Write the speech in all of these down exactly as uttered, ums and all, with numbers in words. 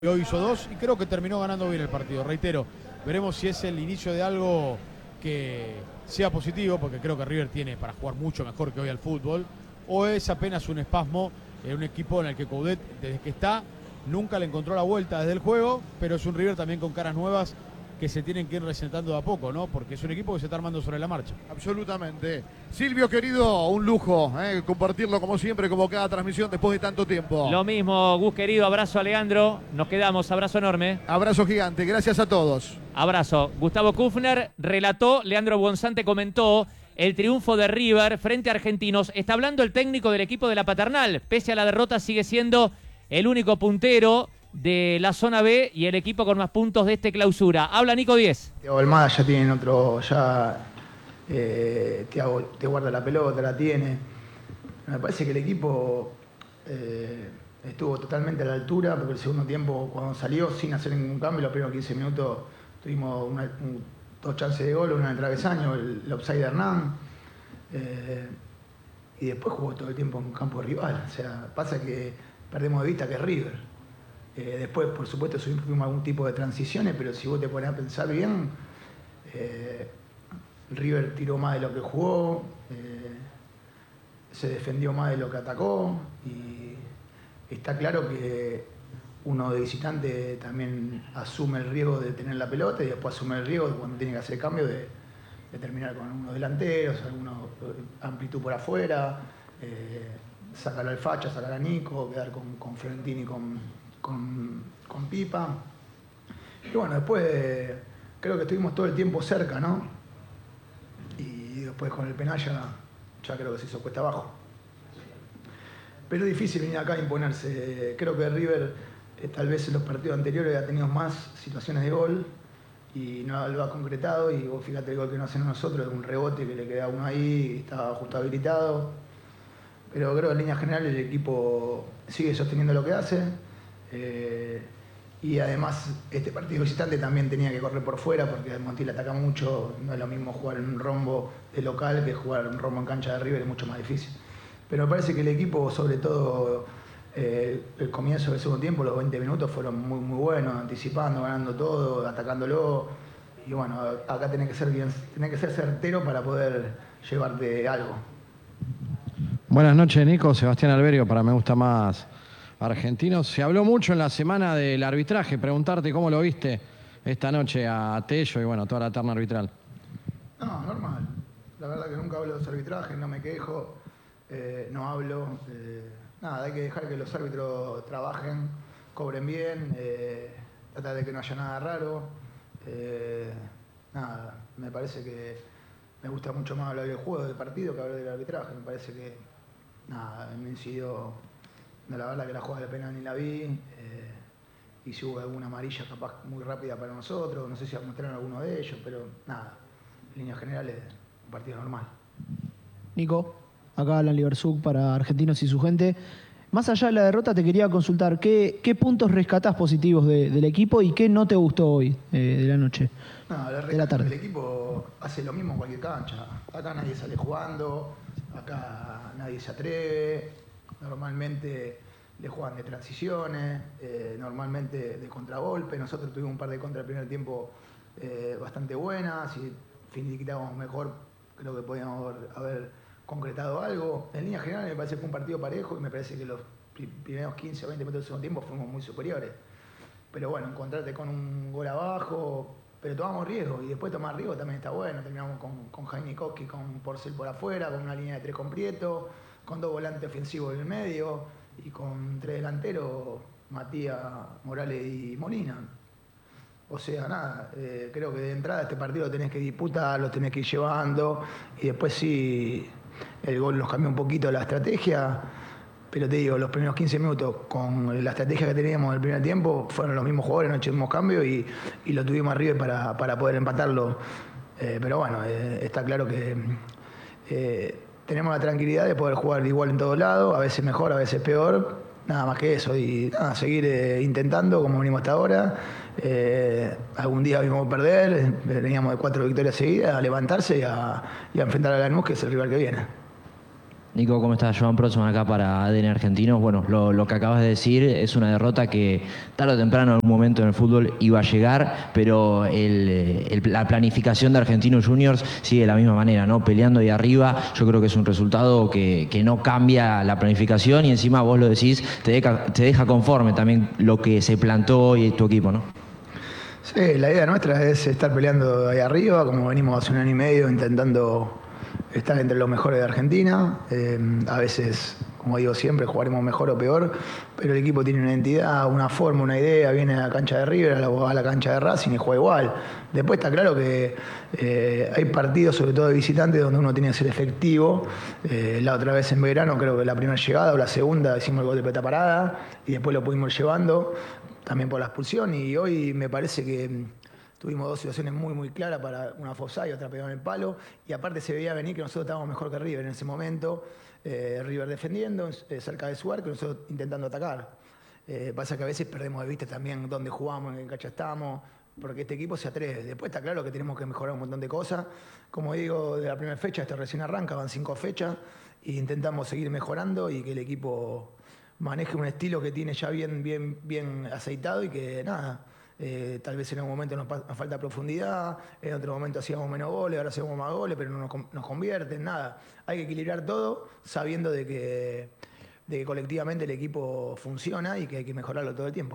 Hoy hizo dos y creo que terminó ganando bien el partido. Reitero, veremos si es el inicio de algo que sea positivo, porque creo que River tiene para jugar mucho mejor que hoy al fútbol, o es apenas un espasmo en un equipo en el que Coudet, desde que está, nunca le encontró la vuelta desde el juego, pero es un River también con caras nuevas que se tienen que ir resentando de a poco, ¿no? Porque es un equipo que se está armando sobre la marcha. Absolutamente. Silvio, querido, un lujo ¿eh? compartirlo como siempre, como cada transmisión después de tanto tiempo. Lo mismo, Gus querido, abrazo a Leandro, nos quedamos, abrazo enorme. Abrazo gigante, gracias a todos. Abrazo. Gustavo Kufner relató, Leandro Bonzante comentó el triunfo de River frente a Argentinos. Está hablando el técnico del equipo de la Paternal, pese a la derrota sigue siendo el único puntero de la zona B y el equipo con más puntos de este clausura. Habla Nico Diez. Thiago Almada ya tienen otro, ya eh, Thiago te guarda la pelota, la tiene. Me parece que el equipo eh, estuvo totalmente a la altura, porque el segundo tiempo cuando salió sin hacer ningún cambio, los primeros quince minutos tuvimos una, un, dos chances de gol, una en el travesaño, el, el offside de Hernán. Eh, y después jugó todo el tiempo en campo rival. O sea, pasa que perdemos de vista que es River. Eh, después, por supuesto, sufrimos algún tipo de transiciones, pero si vos te pones a pensar bien, eh, River tiró más de lo que jugó, eh, se defendió más de lo que atacó, y está claro que uno de visitante también asume el riesgo de tener la pelota y después asume el riesgo de cuando tiene que hacer cambio de, de terminar con algunos delanteros, algunos amplitud por afuera, eh, sacar al Facha, sacar a Nico, quedar con, con Florentini y con... Con, con Pipa. Y bueno, después creo que estuvimos todo el tiempo cerca, ¿no? Y después con el penal ya, ya creo que se hizo cuesta abajo. Pero es difícil venir acá a imponerse. Creo que River eh, tal vez en los partidos anteriores ha tenido más situaciones de gol y no lo ha concretado. Y vos fíjate el gol que nos hacen nosotros, es un rebote que le queda a uno ahí, y estaba justo habilitado. Pero creo que en líneas generales el equipo sigue sosteniendo lo que hace. Eh, y además este partido visitante también tenía que correr por fuera porque Montiel ataca mucho, no es lo mismo jugar en un rombo de local que jugar un rombo en cancha de River, es mucho más difícil. Pero me parece que el equipo, sobre todo eh, el comienzo del segundo tiempo, los veinte minutos fueron muy muy buenos, anticipando, ganando todo, atacándolo, y bueno, acá tenés que ser bien, tenés que ser certero para poder llevarte algo. Buenas noches, Nico. Sebastián Alberio, para Me Gusta Más Argentinos. Se habló mucho en la semana del arbitraje. Preguntarte cómo lo viste esta noche a Tello y bueno, toda la terna arbitral. No, normal. La verdad que nunca hablo de los arbitrajes, no me quejo, eh, no hablo. Eh, nada, hay que dejar que los árbitros trabajen, cobren bien, eh, tratar de que no haya nada raro. Eh, nada, me parece que me gusta mucho más hablar del juego, del partido, que hablar del arbitraje. Me parece que, nada, me incidió. No, la verdad que la jugada de penal ni la vi, eh, y si hubo alguna amarilla capaz muy rápida para nosotros, no sé si mostraron alguno de ellos, pero nada, en líneas generales, un partido normal. Nico, acá Alan Libersug para Argentinos y su gente. Más allá de la derrota te quería consultar, ¿qué, qué puntos rescatás positivos de, del equipo y qué no te gustó hoy eh, de la noche? No, la de la tarde. El equipo hace lo mismo en cualquier cancha. Acá nadie sale jugando, acá nadie se atreve. Normalmente le juegan de transiciones, eh, normalmente de contragolpe. Nosotros tuvimos un par de contra el primer tiempo eh, bastante buenas. Si finiquitábamos mejor, creo que podíamos haber, haber concretado algo. En línea general me parece que fue un partido parejo y me parece que los primeros quince o veinte minutos del segundo tiempo fuimos muy superiores. Pero bueno, encontrarte con un gol abajo, pero tomamos riesgo y después tomar riesgo también está bueno. Terminamos con, con Jaime Koski, con Porcel por afuera, con una línea de tres con Prieto, con dos volantes ofensivos en el medio y con tres delanteros, Matías, Morales y Molina. O sea, nada, eh, creo que de entrada este partido lo tenés que disputar, lo tenés que ir llevando y después sí, el gol nos cambió un poquito la estrategia, pero te digo, los primeros quince minutos con la estrategia que teníamos en el primer tiempo fueron los mismos jugadores, no echamos cambio y, y lo tuvimos arriba para, para poder empatarlo. Eh, pero bueno, eh, está claro que eh, tenemos la tranquilidad de poder jugar igual en todos lados, a veces mejor, a veces peor, nada más que eso, y nada, seguir eh, intentando como venimos hasta ahora. Eh, algún día vimos perder, veníamos de cuatro victorias seguidas, a levantarse y a, y a enfrentar a Lanús, que es el rival que viene. Nico, ¿cómo estás? Joan Próximo acá para A D N Argentinos. Bueno, lo, lo que acabas de decir es una derrota que tarde o temprano en algún momento en el fútbol iba a llegar, pero el, el, la planificación de Argentinos Juniors sigue de la misma manera, ¿no? Peleando ahí arriba, yo creo que es un resultado que, que no cambia la planificación y encima vos lo decís, te deja, te deja conforme también lo que se plantó hoy tu equipo, ¿no? Sí, la idea nuestra es estar peleando ahí arriba, como venimos hace un año y medio intentando estar entre los mejores de Argentina. Eh, a veces, como digo siempre, jugaremos mejor o peor, pero el equipo tiene una identidad, una forma, una idea, viene a la cancha de River, a la, a la cancha de Racing y juega igual. Después está claro que eh, hay partidos, sobre todo de visitantes, donde uno tiene que ser efectivo. Eh, la otra vez en verano, creo que la primera llegada o la segunda, hicimos el gol de pelota parada y después lo pudimos ir llevando, también por la expulsión, y hoy me parece que tuvimos dos situaciones muy, muy claras, para una offside y otra pegada en el palo, y aparte se veía venir que nosotros estábamos mejor que River en ese momento, eh, River defendiendo eh, cerca de su arco y nosotros intentando atacar. Eh, pasa que a veces perdemos de vista también dónde jugamos, en qué cancha estamos, porque este equipo se atreve. Después está claro que tenemos que mejorar un montón de cosas. Como digo, de la primera fecha, esto recién arranca, van cinco fechas, e intentamos seguir mejorando y que el equipo maneje un estilo que tiene ya bien, bien, bien aceitado y que nada, Eh, tal vez en algún momento nos, nos falta profundidad, en otro momento hacíamos menos goles, ahora hacemos más goles, pero no nos, nos convierten, nada. Hay que equilibrar todo sabiendo de que, de que colectivamente el equipo funciona y que hay que mejorarlo todo el tiempo.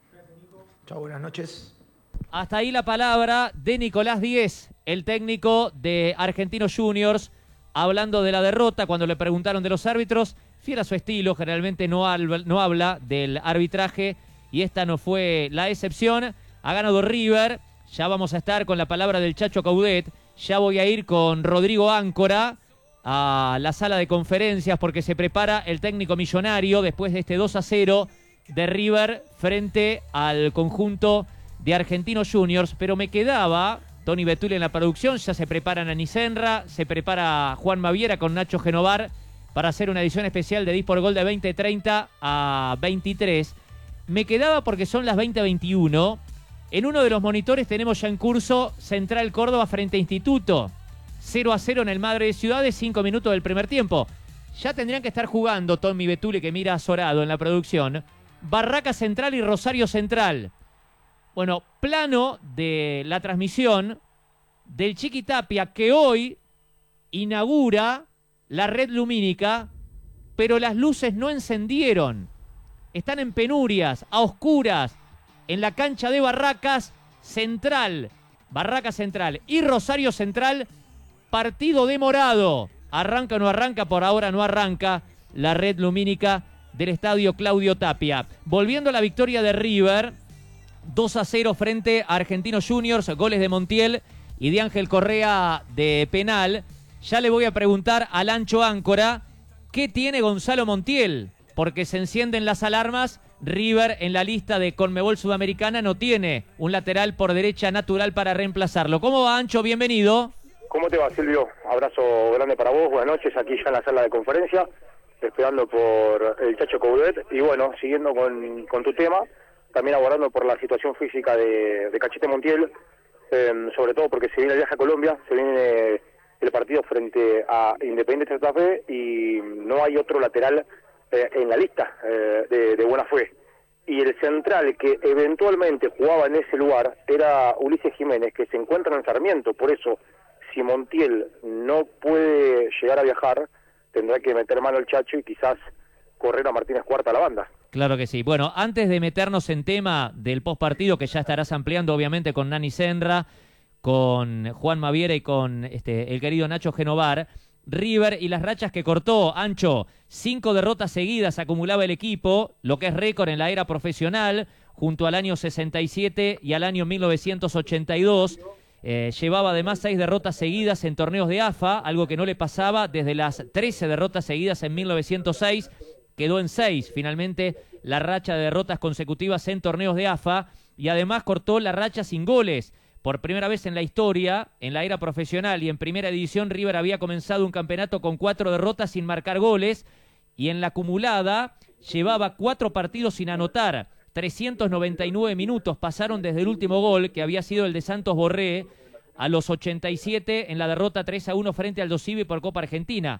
Chao, buenas noches. Hasta ahí la palabra de Nicolás Díez, el técnico de Argentinos Juniors, hablando de la derrota cuando le preguntaron de los árbitros. Fiel a su estilo, generalmente no habla, no habla del arbitraje, y esta no fue la excepción. Ha ganado River. Ya vamos a estar con la palabra del Chacho Coudet. Ya voy a ir con Rodrigo Áncora a la sala de conferencias porque se prepara el técnico millonario después de este dos a cero de River frente al conjunto de Argentinos Juniors. Pero me quedaba Tony Betuli en la producción. Ya se prepara Nani Senra, se prepara Juan Maviera con Nacho Genovar para hacer una edición especial de Dispor Gol de veinte treinta a veintitrés. Me quedaba porque son las veinte veintiuno. En uno de los monitores tenemos ya en curso Central Córdoba frente a Instituto. cero a cero en el Madre de Ciudades, cinco minutos del primer tiempo. Ya tendrían que estar jugando Tommy Betule, que mira azorado en la producción, Barraca Central y Rosario Central. Bueno, plano de la transmisión del Chiqui Tapia, que hoy inaugura la red lumínica, pero las luces no encendieron. Están en penurias, a oscuras, en la cancha de Barracas Central. Barracas Central y Rosario Central, partido demorado. ¿Arranca o no arranca? Por ahora no arranca la red lumínica del estadio Claudio Tapia. Volviendo a la victoria de River, dos a cero frente a Argentinos Juniors, goles de Montiel y de Ángel Correa de penal. Ya le voy a preguntar al Ancho Áncora, ¿qué tiene Gonzalo Montiel? Porque se encienden las alarmas. River en la lista de Conmebol Sudamericana no tiene un lateral por derecha natural para reemplazarlo. ¿Cómo va, Ancho? Bienvenido. ¿Cómo te va, Silvio? Abrazo grande para vos, buenas noches, aquí ya en la sala de conferencia, esperando por el Chacho Coudet, y bueno, siguiendo con, con tu tema, también abordando por la situación física de, de Cachete Montiel, eh, sobre todo porque se viene el viaje a Colombia, se viene el partido frente a Independiente Santa Fe, y no hay otro lateral Eh, en la lista eh, de, de buena fe, y el central que eventualmente jugaba en ese lugar era Ulises Jiménez, que se encuentra en Sarmiento. Por eso, si Montiel no puede llegar a viajar, tendrá que meter mano el Chacho y quizás correr a Martínez Cuarta a la banda. Claro que sí. Bueno, antes de meternos en tema del postpartido, que ya estarás ampliando obviamente con Nani Senra, con Juan Maviera y con este, el querido Nacho Genovar, River y las rachas que cortó, Ancho, cinco derrotas seguidas acumulaba el equipo, lo que es récord en la era profesional, junto al año sesenta y siete y al año mil novecientos ochenta y dos. Eh, llevaba además seis derrotas seguidas en torneos de A F A, algo que no le pasaba desde las trece derrotas seguidas en mil novecientos seis, quedó en seis finalmente la racha de derrotas consecutivas en torneos de A F A, y además cortó la racha sin goles. Por primera vez en la historia, en la era profesional y en primera división, River había comenzado un campeonato con cuatro derrotas sin marcar goles, y en la acumulada llevaba cuatro partidos sin anotar. trescientos noventa y nueve minutos pasaron desde el último gol, que había sido el de Santos Borré, a los ochenta y siete en la derrota tres a uno frente al Dosivi por Copa Argentina.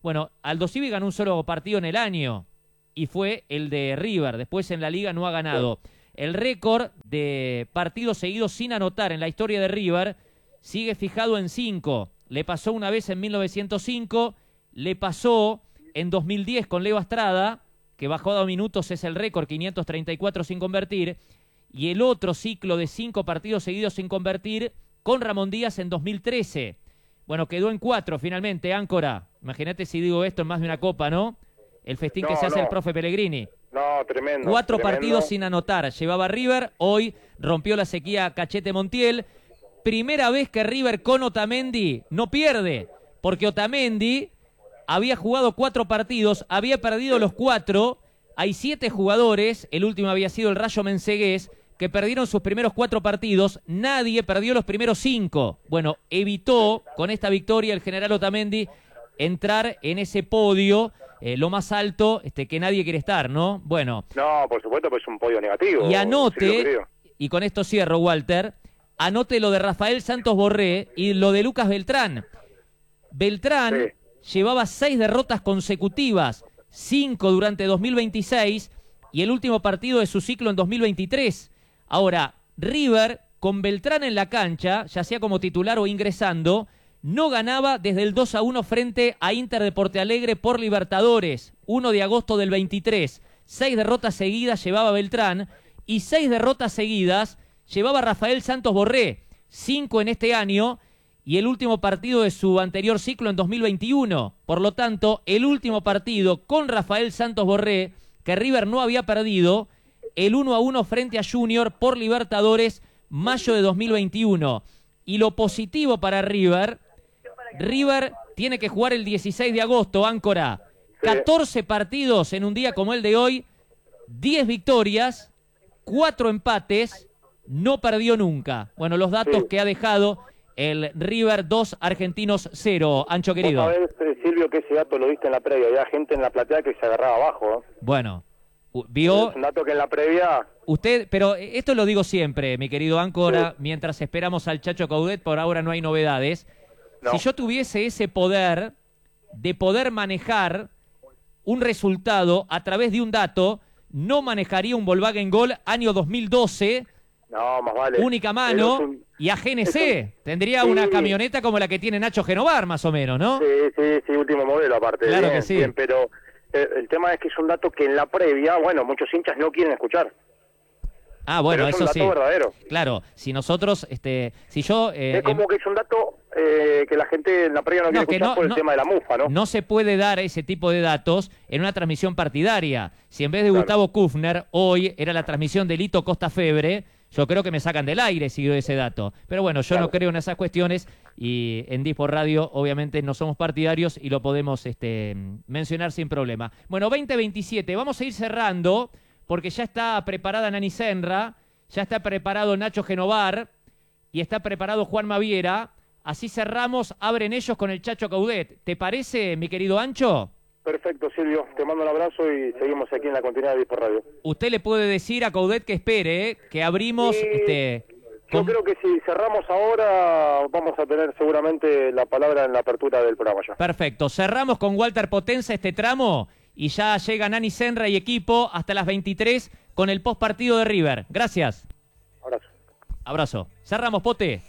Bueno, Aldo Civi ganó un solo partido en el año y fue el de River. Después en la liga no ha ganado. El récord de partidos seguidos sin anotar en la historia de River sigue fijado en cinco. Le pasó una vez en mil novecientos cinco, le pasó en dos mil diez con Leo Astrada, que bajó a dos minutos, es el récord, quinientos treinta y cuatro sin convertir, y el otro ciclo de cinco partidos seguidos sin convertir con Ramón Díaz en dos mil trece. Bueno, quedó en cuatro finalmente, Áncora. Imagínate si digo esto en más de una copa, ¿no? El festín No, que se hace no. el profe Pellegrini. No, tremendo. Cuatro tremendo. partidos sin anotar. Llevaba River, hoy rompió la sequía Cachete Montiel. Primera vez que River con Otamendi no pierde, porque Otamendi había jugado cuatro partidos, había perdido los cuatro. Hay siete jugadores, el último había sido el Rayo Mencegués, que perdieron sus primeros cuatro partidos. Nadie perdió los primeros cinco. Bueno, evitó con esta victoria el general Otamendi entrar en ese podio, eh, lo más alto este, que nadie quiere estar, ¿no? Bueno. No, por supuesto, pues es un podio negativo. Y anote, Silvio querido. y con esto cierro, Walter, anote lo de Rafael Santos Borré y lo de Lucas Beltrán. Beltrán sí. llevaba seis derrotas consecutivas, cinco durante dos mil veintiséis y el último partido de su ciclo en dos mil veintitrés. Ahora, River, con Beltrán en la cancha, ya sea como titular o ingresando, no ganaba desde el dos a uno frente a Inter de Porto Alegre por Libertadores, uno de agosto del veintitrés. Seis derrotas seguidas llevaba Beltrán y seis derrotas seguidas llevaba Rafael Santos Borré, cinco en este año y el último partido de su anterior ciclo en dos mil veintiuno. Por lo tanto, el último partido con Rafael Santos Borré, que River no había perdido, el uno a uno frente a Junior por Libertadores, mayo de dos mil veintiuno. Y lo positivo para River, River tiene que jugar el dieciséis de agosto, Áncora. catorce partidos en un día como el de hoy, diez victorias, cuatro empates, no perdió nunca. Bueno, los datos sí. que ha dejado el River, dos Argentinos cero. Ancho querido. Vos sabés, Silvio, que ese dato lo viste en la previa. Había gente en la platea que se agarraba abajo. ¿eh? Bueno, vio... Es un dato que en la previa... Usted, pero esto lo digo siempre, mi querido Áncora, sí. mientras esperamos al Chacho Coudet, por ahora no hay novedades. No. Si yo tuviese ese poder de poder manejar un resultado a través de un dato, no manejaría un Volkswagen Gol año dos mil doce, no, más vale. única mano, un, y a G N C. Un, Tendría sí. una camioneta como la que tiene Nacho Genovar, más o menos, ¿no? Sí, sí, sí, último modelo aparte. Claro bien, que sí. Bien, pero eh, el tema es que es un dato que en la previa, bueno, muchos hinchas no quieren escuchar. Ah, bueno, pero es eso un dato sí. verdadero. Claro, si nosotros, este, si yo... Eh, es como en... que es un dato eh, que la gente en la previa no, no quiere escuchar no, por el no, tema de la mufa, ¿no? No se puede dar ese tipo de datos en una transmisión partidaria. Si en vez de claro. Gustavo Kufner, hoy era la transmisión de Lito Costa Febre, yo creo que me sacan del aire si doy ese dato. Pero bueno, yo claro. no creo en esas cuestiones y en Dispor Radio obviamente no somos partidarios y lo podemos este, mencionar sin problema. Bueno, veinte veintisiete, vamos a ir cerrando porque ya está preparada Nani Senra, ya está preparado Nacho Genovar y está preparado Juan Maviera. Así cerramos, abren ellos con el Chacho Coudet. ¿Te parece, mi querido Ancho? Perfecto, Silvio. Te mando un abrazo y seguimos aquí en la continuidad de Dispor Radio. Usted le puede decir a Coudet que espere, ¿eh? que abrimos... Sí, este, yo con... creo que si cerramos ahora vamos a tener seguramente la palabra en la apertura del programa ya. Perfecto. Cerramos con Walter Potenza este tramo y ya llega Nani Senra y equipo hasta las veintitrés con el post partido de River. Gracias. Abrazo. Abrazo. Cerramos, Pote.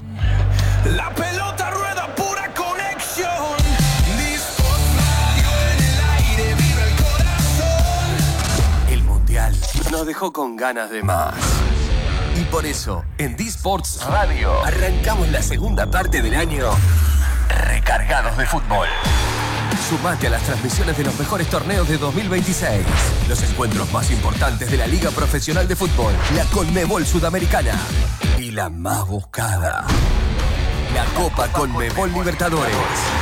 La pelota rueda, pura conexión. Dispor Radio en el aire, viva el corazón. El Mundial nos dejó con ganas de más. Y por eso, en Disports Radio, arrancamos la segunda parte del año recargados de fútbol. Sumate a las transmisiones de los mejores torneos de dos mil veintiséis. Los encuentros más importantes de la Liga Profesional de Fútbol, la Conmebol Sudamericana y la más buscada, la Copa Conmebol Libertadores.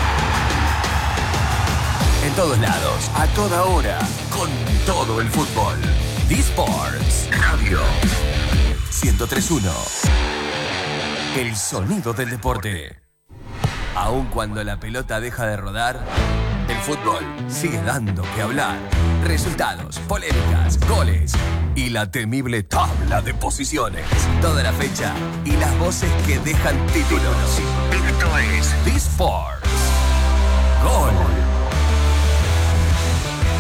En todos lados, a toda hora, con todo el fútbol. Disports Radio ciento tres punto uno. El sonido del deporte. Aun cuando la pelota deja de rodar, el fútbol sigue dando que hablar. Resultados, polémicas, goles y la temible tabla de posiciones. Toda la fecha y las voces que dejan títulos. Esto es Disports Gol.